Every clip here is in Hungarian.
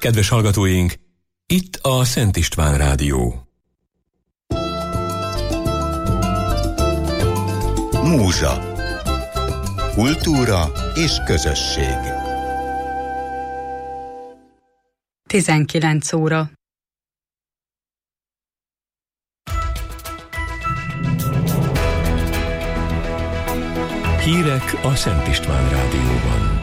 Kedves hallgatóink, itt a Szent István Rádió. Múzsa. Kultúra és közösség. 19 óra. Hírek a Szent István Rádióban.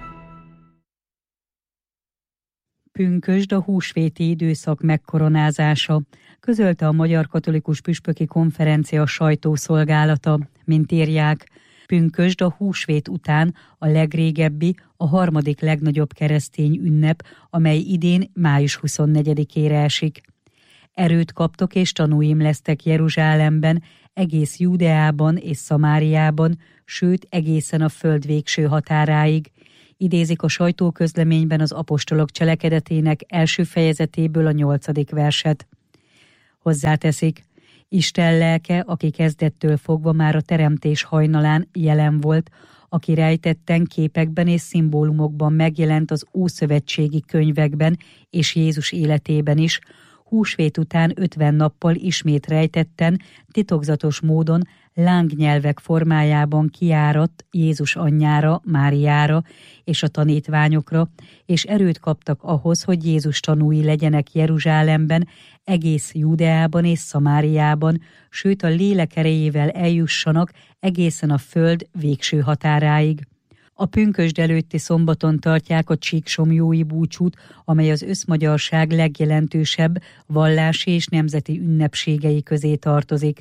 Pünkösd a húsvéti időszak megkoronázása, közölte a Magyar Katolikus Püspöki Konferencia sajtószolgálata, mint írják. Pünkösd a húsvét után a legrégebbi, a harmadik legnagyobb keresztény ünnep, amely idén május 24-ére esik. Erőt kaptok és tanúim lesztek Jeruzsálemben, egész Júdeában és Szamáriában, sőt egészen a föld végső határáig. Idézik a sajtóközleményben az apostolok cselekedetének első fejezetéből a 8. verset. Hozzáteszik, Isten lelke, aki kezdettől fogva már a teremtés hajnalán jelen volt, aki rejtetten képekben és szimbólumokban megjelent az ószövetségi könyvekben és Jézus életében is, húsvét után 50 nappal ismét rejtetten, titokzatos módon lángnyelvek formájában kiáradt Jézus anyjára, Máriára és a tanítványokra, és erőt kaptak ahhoz, hogy Jézus tanúi legyenek Jeruzsálemben, egész Júdeában és Szamáriában, sőt a lélek erejével eljussanak egészen a föld végső határáig. A pünkösd előtti szombaton tartják a csíksomlyói búcsút, amely az összmagyarság legjelentősebb vallási és nemzeti ünnepségei közé tartozik.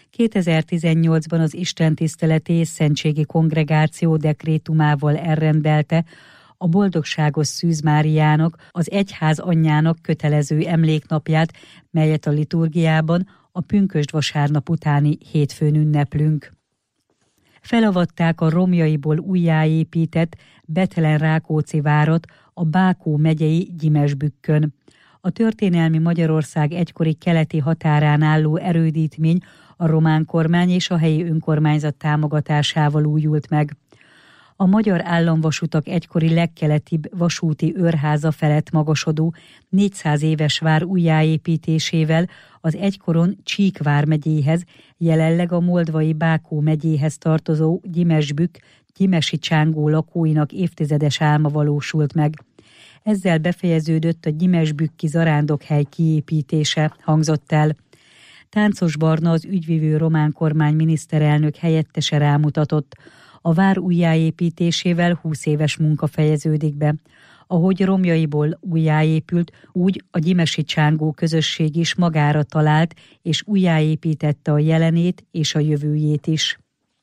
2018-ban az istentiszteleti és szentségi kongregáció dekrétumával elrendelte a boldogságos Szűz Máriának, az egyház anyjának kötelező emléknapját, melyet a liturgiában a pünkösd vasárnap utáni hétfőn ünneplünk. Felavatták a romjaiból újjáépített Bethlen-Rákóczi várat a Bákó megyei Gyimesbükkön. A történelmi Magyarország egykori keleti határán álló erődítmény a román kormány és a helyi önkormányzat támogatásával újult meg. A Magyar Államvasutak egykori legkeletibb vasúti őrháza felett magasodó 400 éves vár újjáépítésével az egykoron Csík vármegyéhez, jelenleg a moldvai Bákó megyéhez tartozó Gyimesbükk gyimesi csángó lakóinak évtizedes álma valósult meg. Ezzel befejeződött a gyimesbükki zarándokhely kiépítése, hangzott el. Táncos Barna, az ügyvivő román kormány miniszterelnök helyettese rámutatott. A vár újjáépítésével 20 éves munka fejeződik be. Ahogy romjaiból újjáépült, úgy a gyimesi csángó közösség is magára talált, és újjáépítette a jelenét és a jövőjét is.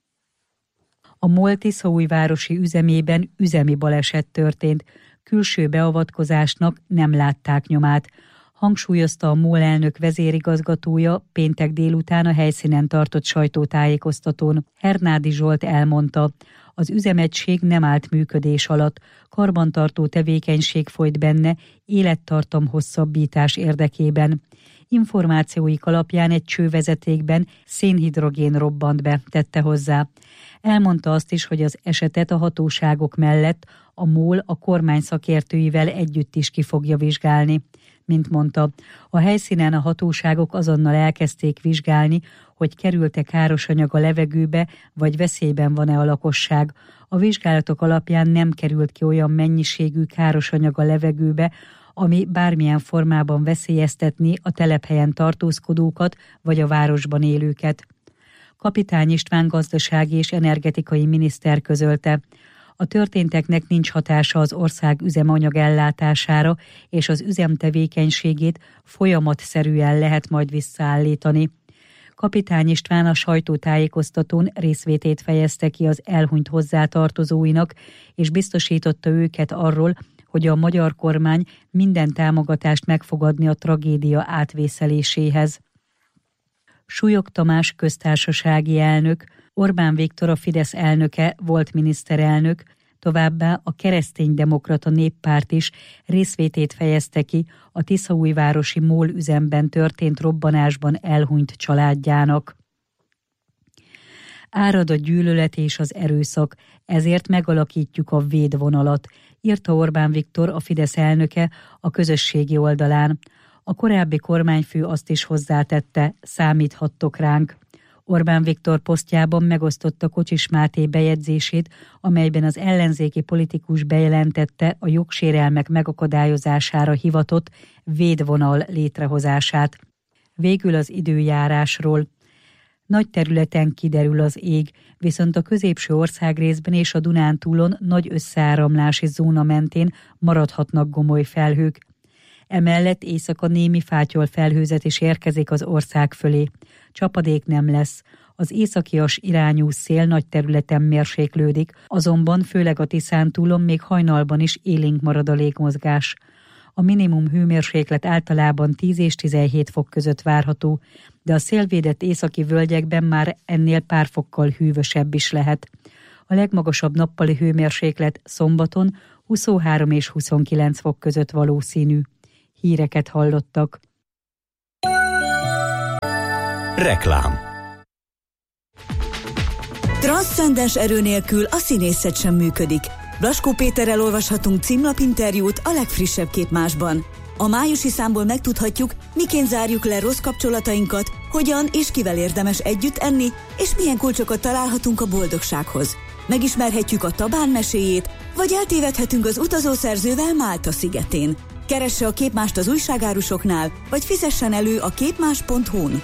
A MOL tiszaújvárosi üzemében üzemi baleset történt. Külső beavatkozásnak nem látták nyomát. Hangsúlyozta a MOL elnök vezérigazgatója péntek délután a helyszínen tartott sajtótájékoztatón. Hernádi Zsolt elmondta, az üzemegység nem állt működés alatt, karbantartó tevékenység folyt benne, élettartam hosszabbítás érdekében. Információik alapján egy csővezetékben szénhidrogén robbant be, tette hozzá. Elmondta azt is, hogy az esetet a hatóságok mellett a MOL a kormány szakértőivel együtt is ki fogja vizsgálni. Mint mondta, a helyszínen a hatóságok azonnal elkezdték vizsgálni, hogy került-e káros anyag a levegőbe, vagy veszélyben van-e a lakosság. A vizsgálatok alapján nem került ki olyan mennyiségű káros anyag a levegőbe, ami bármilyen formában veszélyeztetni a telephelyen tartózkodókat vagy a városban élőket. Kapitány István gazdasági és energetikai miniszter közölte, a történteknek nincs hatása az ország üzemanyag ellátására, és az üzem tevékenységét folyamatszerűen lehet majd visszaállítani. Kapitány István a sajtótájékoztatón részvétét fejezte ki az elhunyt hozzátartozóinak, és biztosította őket arról, hogy a magyar kormány minden támogatást megfogadni a tragédia átvészeléséhez. Súlyog Tamás köztársasági elnök, Orbán Viktor a Fidesz elnöke volt miniszterelnök, továbbá a Kereszténydemokrata Néppárt is részvétét fejezte ki a tiszaújvárosi MOL üzemben történt robbanásban elhunyt családjának. Árad a gyűlölet és az erőszak, ezért megalakítjuk a védvonalat, írta Orbán Viktor, a Fidesz elnöke a közösségi oldalán. A korábbi kormányfő azt is hozzátette, számíthattok ránk. Orbán Viktor posztjában megosztotta Kocsis Máté bejegyzését, amelyben az ellenzéki politikus bejelentette a jogsérelmek megakadályozására hivatott védvonal létrehozását. Végül az időjárásról. Nagy területen kiderül az ég, viszont a középső országrészben és a Dunántúlon nagy összeáramlási zóna mentén maradhatnak gomoly felhők. Emellett éjszaka némi fátyol felhőzet is érkezik az ország fölé. Csapadék nem lesz. Az északias irányú szél nagy területen mérséklődik, azonban főleg a Tiszántúlon még hajnalban is élénk marad a légmozgás. A minimum hőmérséklet általában 10 és 17 fok között várható, de a szélvédett északi völgyekben már ennél pár fokkal hűvösebb is lehet. A legmagasabb nappali hőmérséklet szombaton 23 és 29 fok között valószínű. Híreket hallottak. Reklám. Transzcendens erő nélkül a színészet sem működik. Blaskó Péterrel olvashatunk címlapinterjút a legfrissebb Képmásban. A májusi számból megtudhatjuk, miként zárjuk le rossz kapcsolatainkat, hogyan és kivel érdemes együtt enni, és milyen kulcsokat találhatunk a boldogsághoz. Megismerhetjük a Tabán meséjét, vagy eltévedhetünk az utazószerzővel Málta szigetén. Keresse a Képmást az újságárusoknál, vagy fizessen elő a képmás.hu-n.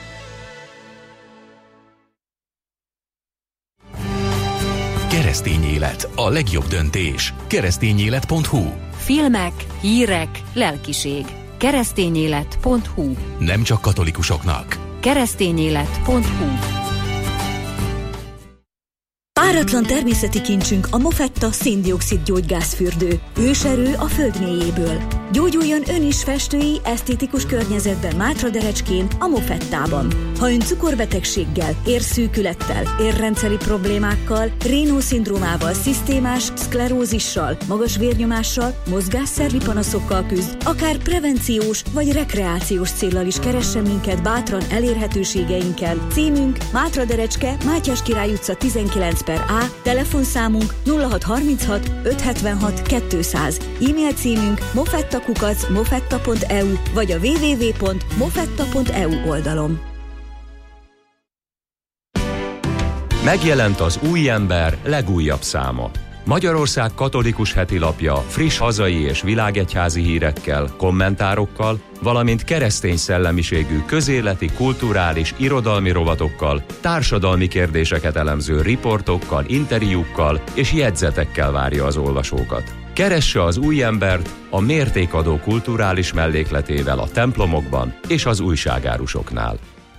Keresztény élet, a legjobb döntés. Keresztényélet.hu. Filmek, hírek, lelkiség. Keresztényélet.hu. Nem csak katolikusoknak. Keresztényélet.hu. Páratlan természeti kincsünk a Mofetta szén-dioxid gyógygázfürdő. Őserő a föld mélyéből. Gyógyuljon ön is festői, esztétikus környezetben Mátraderecskén, a Mofettában. Ha ön cukorbetegséggel, érszűkülettel, érrendszeri problémákkal, Raynaud-szindrómával, szisztémás szklerózissal, magas vérnyomással, mozgásszervi panaszokkal küzd, akár prevenciós vagy rekreációs céllal is keressen minket bátran elérhetőségeinkkel. Címünk Mátraderecske, Mátyás Király utca 19/A, telefonszámunk 0636 576 200, e-mail címünk mofetta@mofetta.eu vagy a www.mofetta.eu oldalon. Megjelent az Új Ember legújabb száma. Magyarország katolikus hetilapja friss hazai és világegyházi hírekkel, kommentárokkal, valamint keresztény szellemiségű közéleti, kulturális, irodalmi rovatokkal, társadalmi kérdéseket elemző riportokkal, interjúkkal és jegyzetekkel várja az olvasókat. Keresse az Új Embert a mértékadó kulturális mellékletével a templomokban és az újságárusoknál.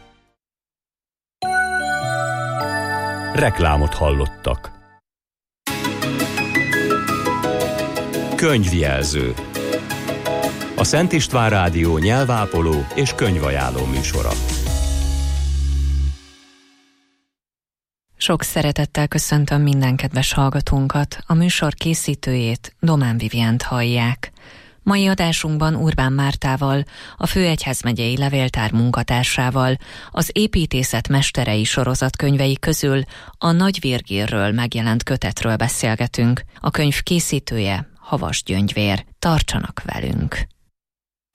Reklámot hallottak. Könyvjelző. A Szent István Rádió nyelvápoló és könyvajánló műsora. Sok szeretettel köszöntöm minden kedves hallgatónkat, a műsor készítőjét, Domán Vivient hallják. Mai adásunkban Urbán Mártával, a Főegyházmegyei Levéltár munkatársával az Építészet mesterei sorozatkönyvei közül a Nagy Virgilről megjelent kötetről beszélgetünk. A könyv készítője Havas Gyöngyvér. Tartsanak velünk!